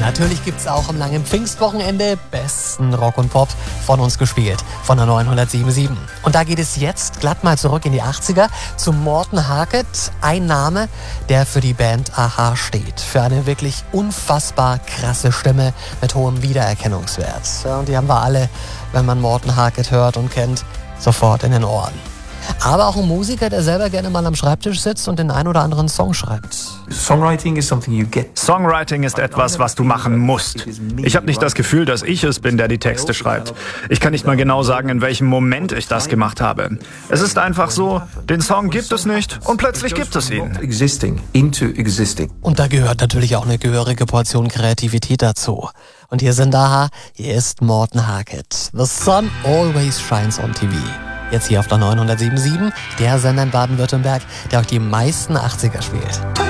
Natürlich gibt's auch am langen Pfingstwochenende besten Rock und Pop von uns gespielt, von der 907.7. Und da geht es jetzt glatt mal zurück in die 80er zu Morten Harket, ein Name, der für die Band a-ha steht. Für eine wirklich unfassbar krasse Stimme mit hohem Wiedererkennungswert. Ja, und die haben wir alle, wenn man Morten Harket hört und kennt, sofort in den Ohren. Aber auch ein Musiker, der selber gerne mal am Schreibtisch sitzt und den ein oder anderen Song schreibt. Songwriting ist etwas, was du machen musst. Ich habe nicht das Gefühl, dass ich es bin, der die Texte schreibt. Ich kann nicht mal genau sagen, in welchem Moment ich das gemacht habe. Es ist einfach so, den Song gibt es nicht und plötzlich gibt es ihn. Und da gehört natürlich auch eine gehörige Portion Kreativität dazu. Und hier sind a-ha, hier ist Morten Harket. The Sun Always Shines on TV. Jetzt hier auf der 907.7, der Sender in Baden-Württemberg, der auch die meisten 80er spielt.